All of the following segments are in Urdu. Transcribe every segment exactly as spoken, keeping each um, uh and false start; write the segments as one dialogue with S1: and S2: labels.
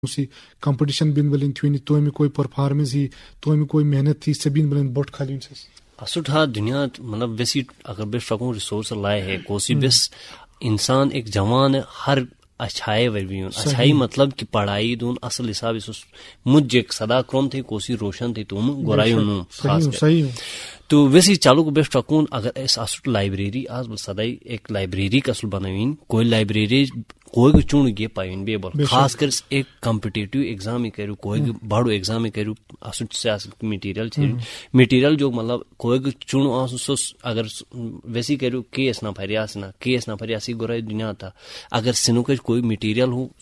S1: سی کمپٹیشن بین بلین تھوی تو میں کوئی پرفارمنس ہی تو میں کوئی محنت تھی سبین بلین بوٹ کھالی سے
S2: اسٹ ہا دنیا مطلب ویسی اگر بس شکوں ریسورس لائے ہے کوسی بس انسان ایک جوان ہر اچھائے وربیون اچھائی مطلب کہ پڑھائی دون اصل حساب اس مجھے صدا کرم تھی کوسی روشن تھی تم گورائی انہوں خاص
S1: صحیح
S2: تو ویسی چالو کو بیسٹ رکھوں اگر اس اسٹ لائبریری آج بل سدائی ایک لائبریری کا اصل بنوین کوئی لائبریری کوئی بھی چون گے پائن بے بول خاص کر ایک کمپٹیٹیو ایگزام کرو کوئی بڑو ایگزام کرو اسٹ سے مٹیریل مٹیریل جو مطلب کوئی چون آس اگر ویسی کرو کیس نہ پھریاس نہ کیس نہ پھریاسی گورائی دنیا تھا اگر سنو کا کوئی مٹیریل ہو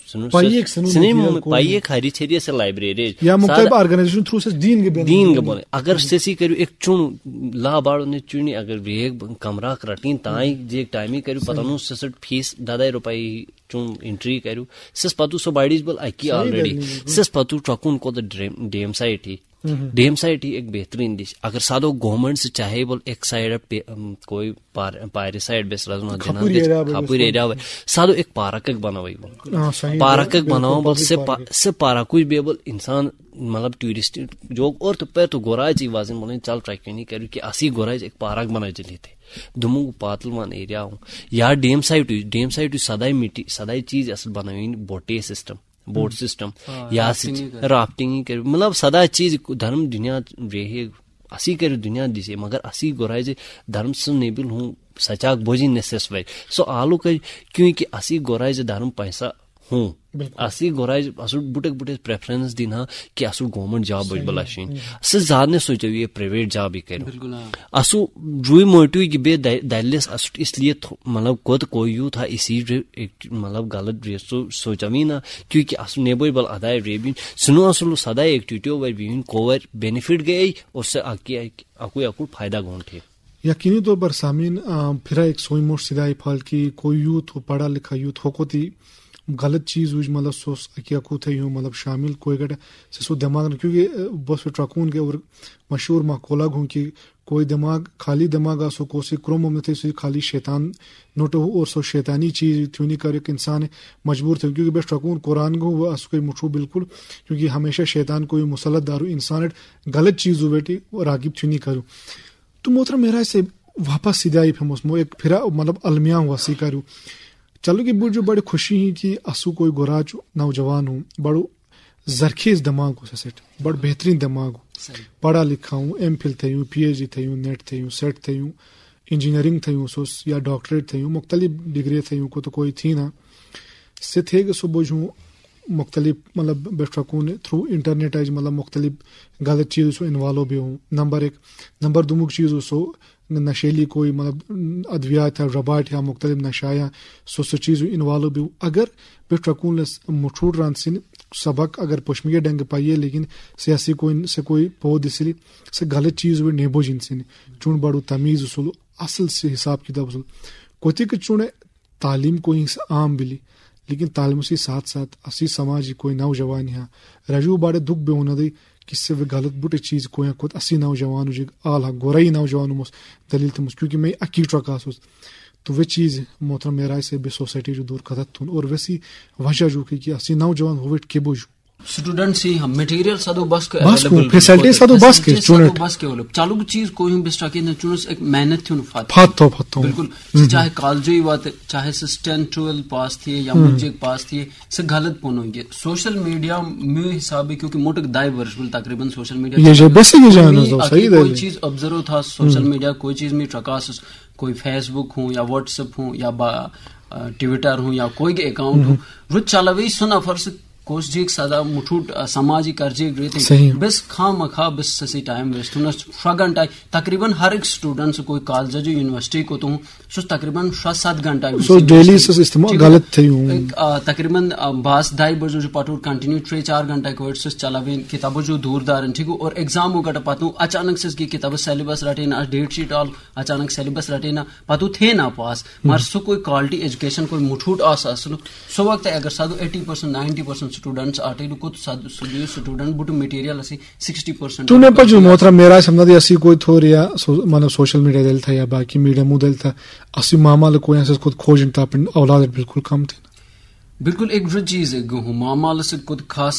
S2: سنو پائیے کھاری چھیریے سے لائبریری
S1: یا مختلف آرگنائزیشن تھرو سے دین کے
S2: دین کے بولے اگر سیسی کرو ایک چون لا باڑو نے چونی اگر ایک کمرہ رٹین تائیں جی ٹائمی کرو پتہ نو سسٹ فیس دادا روپائی چون انٹری کرو سس پتو سو بائیڈیز بل اکی آلریڈی سس پتو ٹرکون کو ڈی ایم سائٹ ہی ڈی ایم سائٹ ہی ایک بہترین ڈش اگر سادو گورنمنٹ سے چاہے بول ایک سائڈ کوئی پائری سائڈ بیس رزنا جنان کھاپور ایریا ہوئے سادو ایک پارک بناوئی بول پارک بناو بول سے پارکوش بے بول انسان مطلب ٹورسٹ جو اور تو پہ تو گورائی چی وازن بولیں چل ٹریک نہیں کرو کہ اسی گورائی ایک پارک بنائی چلی تھے دمو پاتلوان ایریا ہوں یا D M site D M site سدائی مٹی سدائی چیز اصل بنوین بوٹے سسٹم بوٹ سسٹم یا رافٹنگ کر مطلب سدا چیز دھرم دنیا رہے اسی کر دنیا دیسے مگر اسی گورائے جے دھرم سے نیبل ہوں سچاک بوجی نسس وے سو آلو کر کیونکہ اسی گورائے جے دھرم پیسہ ہوں اسی گورائے اصل بوٹک بوٹک پریفرنس دینا کہ اصل گورنمنٹ جاب بج بلاشین سے زیادہ نے سوچو یہ پرائیویٹ جاب ہی کرو اصو روئی موٹو کہ بے دلس اصل اس لیے مطلب خود کوئی یوں تھا اسی مطلب غلط ریسو سوچاوی نا کیونکہ اصل نیبوئی بل ادائے ریبین سنو اصل سدائے ایکٹیویٹیو ور بین کوور بینیفٹ گئی اور سے آکی اکوئی اکو فائدہ گھونٹ ہے
S1: یقینی طور پر سامعین پھر ایک سوئی موٹ سدائی پھال کی کوئی یوتھ ہو پڑھا لکھا یوتھ ہو کو تھی غلط چیز وج مطلب سوس اکی اکو تھے یوں مطلب شامل کوئی گڑا سے سو دماغ کیونکہ بس ٹرکون کے اور مشہور مقولہ گھوں کہ کوئی دماغ خالی دماغ آسو کو سی کروم میں تھے سو خالی شیطان نوٹو اور سو شیطانی چیز تھونی کر ایک انسان مجبور تھے کیونکہ بس ٹرکون قرآن گھوں وہ آسو کوئی مٹھو بالکل کیونکہ ہمیشہ شیطان کوئی مسلط دارو انسان غلط چیز ہو بیٹی اور راغب تھونی کرو تو محترم میرا سے واپس سیدھائی پھمس مو ایک پھرا مطلب المیاں وسی کرو چلو کہ بڑھ جو بڑی خوشی ہی کہ اسو کوئی گوراج نوجوان ہوں بڑو زرخیز دماغ ہو سیٹ بڑ بہترین دماغ ہو پڑھا لکھا ہوں ایم فل تھے ہوں پی ایچ ڈی تھے ہوں نیٹ تھے ہوں سیٹ تھے ہوں انجینئرنگ تھے ہوں سوس یا ڈاکٹریٹ تھے ہوں مختلف ڈگری تھے ہوں کو تو کوئی تھی نا سے تھے کہ سو بوجھ ہوں مختلف مطلب بیٹھکون تھرو انٹرنیٹ آج مطلب مختلف غلط چیز سو انوالو بھی ہوں نمبر ایک نمبر دو چیز سو نشیلی کوئی مطلب ادویات ہے رباٹ یا مختلف نشایا سو سو چیز انوالو بھی اگر پہ ٹرکون مٹھوٹ ران سن سبق اگر پشمیہ ڈنگ پائیے لیکن سیاسی کوئی سے کوئی پود اس لیے سے غلط چیز ہوئی نیبو جن سن چون بڑو تمیز اصول اصل سے حساب کتاب اصول کوتی کہ چون تعلیم کوئی عام بلی لیکن تعلیم سے ساتھ ساتھ اسی سماجی کوئی نوجوان یہاں رجو باڑے دکھ بے ہونا دئی کس سے وہ غلط بوٹے چیز کوئی خود اسی نوجوان جی اعلیٰ گورائی نوجوان مس دلیل تمس کیونکہ میں اکی ٹرکاس تو وہ چیز محترم میرا سے بے سوسائٹی جو دور کتت تھون اور ویسی وجہ جو کہ اسی نوجوان ہوٹ کے بوجھ
S3: اسٹوڈنٹ سی ہم مٹیریل سادو بس کے
S1: بس کو فیسلٹی سادو بس کے
S3: چونٹ بس کے ولو چالو چیز کوئی ہم بس کے چونس ایک محنت تھون فات
S1: فات تو فات تو
S3: بالکل چاہے کالجی وات چاہے سے ٹین ٹویلو پاس تھی یا مجھے پاس تھی سے غلط پونو یہ سوشل میڈیا میں حساب ہے کیونکہ موٹک دائی ورش بل تقریبا سوشل میڈیا
S1: یہ بس یہ جانو صحیح
S3: کوئی چیز ابزرو تھا سوشل میڈیا کوئی چیز میں ٹرکاس کوئی فیس بک ہوں یا واٹس ایپ ہوں یا ٹویٹر ہوں یا کوئی اکاؤنٹ ہوں رو چلاوی سنا فرض کوش جی سدا مٹھوٹ سماجی کرجی گریتے بس خواہ مخواہ بس سسی ٹائم ویسٹ ہونا شو گھنٹہ تقریباً ہر ایک اسٹوڈنٹ سے کوئی کالج جو یونیورسٹی کو تو ہوں سو تقریباً شو سات گھنٹہ
S1: سو ڈیلی سے استعمال غلط تھے ہوں
S3: تقریباً باس ڈھائی بجے جو پٹور کنٹینیو تھری چار گھنٹہ کو سے چلاوین کتابوں جو دور دارن ٹھیک اور ایگزام ہو گٹا پتوں اچانک سے کی کتاب سیلیبس رٹینا ڈیٹ شیٹ آل اچانک سیلیبس رٹینا پتو تھے نا پاس مگر سو کوئی کوالٹی ایجوکیشن کوئی مٹھوٹ آس اصل سو وقت اگر سادو eighty percent ninety percent students آٹے کو اسٹوڈنٹ بٹ مٹیریل اسی سکسٹی پرسینٹ
S1: تو نے پجو محترم میرا سمجھا دی اسی کوئی تھوریا مطلب سوشل میڈیا دل تھا یا باقی میڈیا مو دل تھا اسی معاملہ کوئی ایسا خود کھوجن تھا اپنے اولاد بالکل کم تھے
S3: بالکل ایک رچ چیز ہے گہوں معاملہ سے خود خاص